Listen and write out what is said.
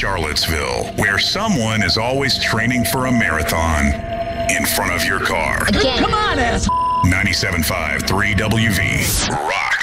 Charlottesville, where someone is always training for a marathon in front of your car. Again. Come on, ass. 97.5 3WV rocks.